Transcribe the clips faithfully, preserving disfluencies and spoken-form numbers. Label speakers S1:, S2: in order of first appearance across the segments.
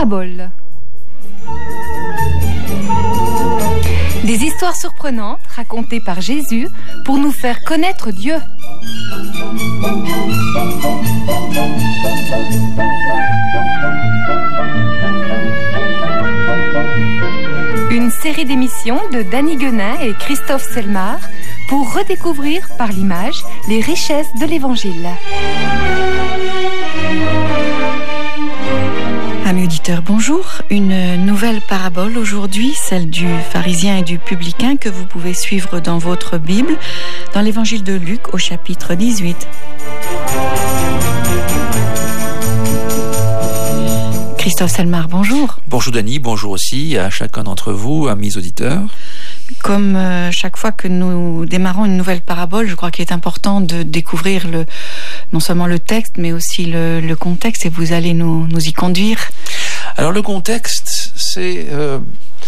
S1: paraboles. Des histoires surprenantes racontées par Jésus pour nous faire connaître Dieu. Une série d'émissions de Danny Guenin et Christophe Selmar pour redécouvrir par l'image les richesses de l'Évangile. Amis auditeurs, bonjour. Une nouvelle parabole aujourd'hui, celle du pharisien et du publicain que vous pouvez suivre dans votre Bible, dans l'Évangile de Luc au chapitre dix-huit. Christophe Selmar, bonjour.
S2: Bonjour Dany, bonjour aussi à chacun d'entre vous, amis auditeurs.
S1: Comme euh, chaque fois que nous démarrons une nouvelle parabole, je crois qu'il est important de découvrir le, non seulement le texte, mais aussi le, le contexte, et vous allez nous, nous y conduire.
S2: Alors le contexte, c'est euh,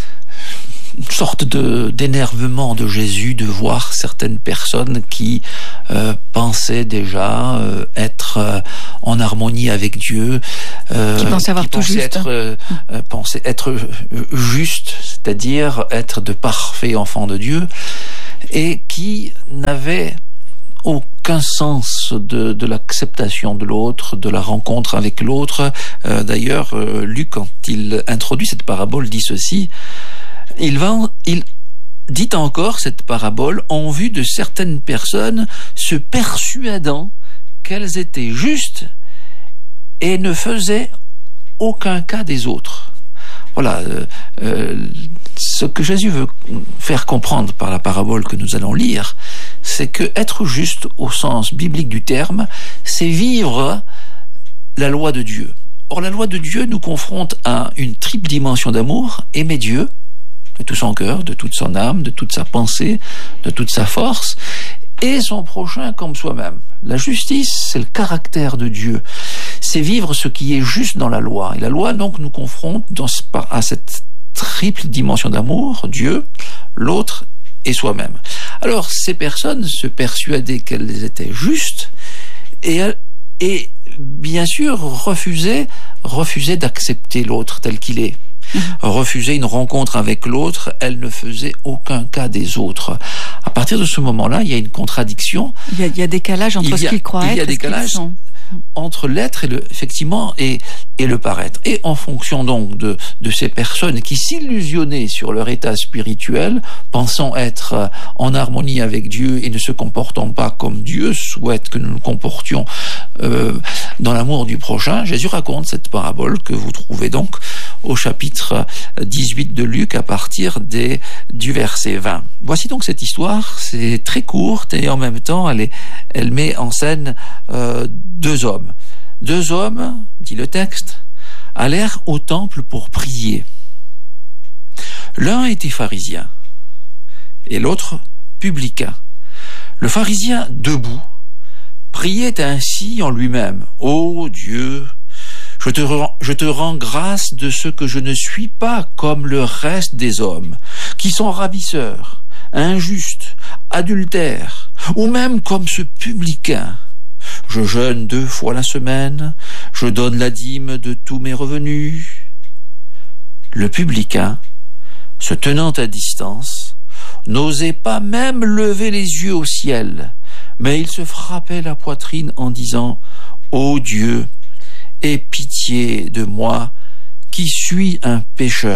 S2: une sorte de, d'énervement de Jésus de voir certaines personnes qui euh, pensaient déjà euh, être euh, en harmonie avec Dieu, euh,
S1: qui pensaient avoir
S2: qui
S1: tout
S2: pensaient
S1: juste,
S2: être, euh, euh, pensaient être juste, c'est-à-dire être de parfaits enfants de Dieu, et qui n'avaient aucun sens de, de l'acceptation de l'autre, de la rencontre avec l'autre. Euh, d'ailleurs, euh, Luc, quand il introduit cette parabole, dit ceci. Il va, il dit encore cette parabole en vue de certaines personnes se persuadant qu'elles étaient justes et ne faisaient aucun cas des autres. Voilà, euh, euh, ce que Jésus veut faire comprendre par la parabole que nous allons lire, c'est que être juste au sens biblique du terme, c'est vivre la loi de Dieu. Or, la loi de Dieu nous confronte à une triple dimension d'amour: aimer Dieu de tout son cœur, de toute son âme, de toute sa pensée, de toute sa force, et son prochain comme soi-même. La justice, c'est le caractère de Dieu. C'est vivre ce qui est juste dans la loi. Et la loi, donc, nous confronte dans ce, à cette triple dimension d'amour, Dieu, l'autre et soi-même. Alors, ces personnes se persuadaient qu'elles étaient justes et, et bien sûr, refusaient, refusaient d'accepter l'autre tel qu'il est. Mmh. Refuser une rencontre avec l'autre, elle ne faisait aucun cas des autres. À partir de ce moment-là, il y a une contradiction.
S1: Il y a, il y a décalage entre ce qu'ils croient être et ce qu'ils sont. Il y a décalage
S2: entre l'être et le, effectivement, et, et le paraître. Et en fonction donc de, de ces personnes qui s'illusionnaient sur leur état spirituel, pensant être en harmonie avec Dieu et ne se comportant pas comme Dieu souhaite que nous nous comportions euh, dans l'amour du prochain, Jésus raconte cette parabole que vous trouvez donc au chapitre dix-huit de Luc à partir des, du verset vingt. Voici donc cette histoire, c'est très courte et en même temps elle, est, elle met en scène euh, deux hommes. Deux hommes, dit le texte, allèrent au temple pour prier. L'un était pharisien et l'autre publicain. Le pharisien, debout, priait ainsi en lui-même: « Ô Dieu, Je te, rends, je te rends grâce de ce que je ne suis pas comme le reste des hommes, qui sont ravisseurs, injustes, adultères, ou même comme ce publicain. Je jeûne deux fois la semaine, je donne la dîme de tous mes revenus. » Le publicain, se tenant à distance, n'osait pas même lever les yeux au ciel, mais il se frappait la poitrine en disant: « Ô Dieu, aie pitié de moi, qui suis un pécheur. »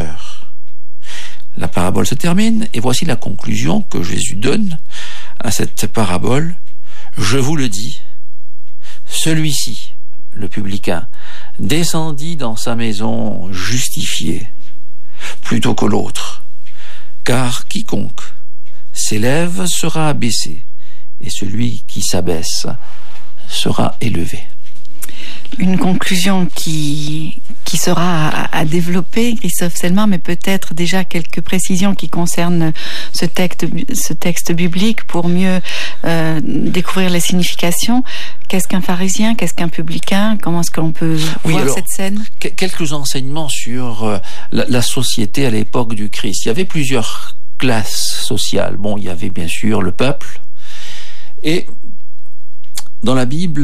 S2: La parabole se termine, et voici la conclusion que Jésus donne à cette parabole. « Je vous le dis, celui-ci, le publicain, descendit dans sa maison justifié, plutôt que l'autre, car quiconque s'élève sera abaissé, et celui qui s'abaisse sera élevé. »
S1: Une conclusion qui, qui sera à, à développer, Christophe Selmar, mais peut-être déjà quelques précisions qui concernent ce texte, ce texte biblique pour mieux euh, découvrir les significations. Qu'est-ce qu'un pharisien? Qu'est-ce qu'un publicain? Comment est-ce qu'on peut oui, voir alors, cette scène?
S2: Quelques enseignements sur euh, la, la société à l'époque du Christ. Il y avait plusieurs classes sociales. Bon, il y avait bien sûr le peuple, et dans la Bible,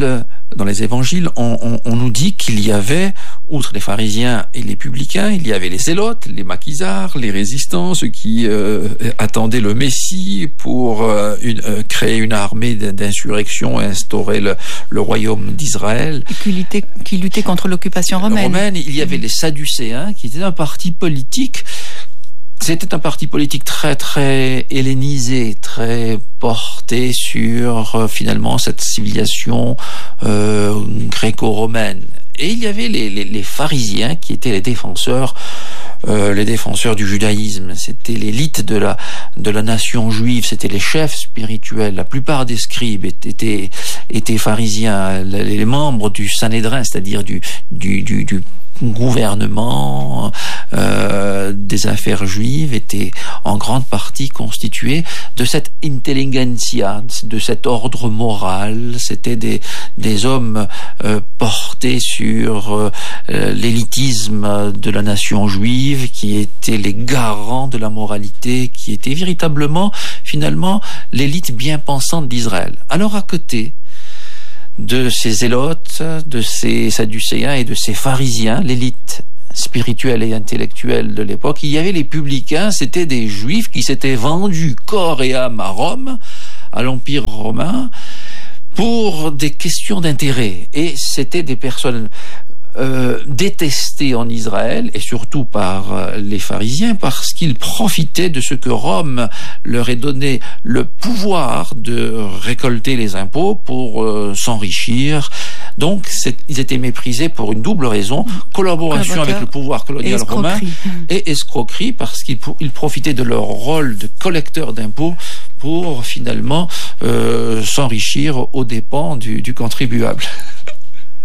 S2: dans les évangiles, on, on, on nous dit qu'il y avait, outre les pharisiens et les publicains, il y avait les zélotes, les maquisards, les résistants, ceux qui euh, attendaient le Messie pour euh, une, euh, créer une armée d'insurrection et instaurer le, le royaume d'Israël.
S1: Et qui luttaient, qui luttaient contre l'occupation romaine.
S2: romaine. Il y avait les Sadducéens, qui étaient un parti politique. C'était un parti politique très très hellénisé, très porté sur euh, finalement cette civilisation euh, gréco-romaine. Et il y avait les, les, les pharisiens qui étaient les défenseurs, euh, les défenseurs du judaïsme. C'était l'élite de la de la nation juive. C'était les chefs spirituels. La plupart des scribes étaient étaient pharisiens. Les, les membres du Sanhédrin, c'est-à-dire du du du, du gouvernement euh, des affaires juives, était en grande partie constitué de cette intelligentsia, de cet ordre moral. C'était des des hommes euh, portés sur euh, l'élitisme de la nation juive, qui étaient les garants de la moralité, qui étaient véritablement finalement l'élite bien pensante d'Israël. Alors à côté de ces zélotes, de ces sadducéens et de ces pharisiens, l'élite spirituelle et intellectuelle de l'époque, il y avait les publicains. C'était des juifs qui s'étaient vendus corps et âme à Rome, à l'Empire romain, pour des questions d'intérêt. Et c'était des personnes Euh, détestés en Israël, et surtout par euh, les pharisiens, parce qu'ils profitaient de ce que Rome leur ait donné le pouvoir de récolter les impôts pour euh, s'enrichir. Donc ils étaient méprisés pour une double raison: collaboration avec le pouvoir colonial
S1: et
S2: romain et escroquerie, parce qu'ils ils profitaient de leur rôle de collecteur d'impôts pour finalement euh, s'enrichir aux dépens du, du contribuable.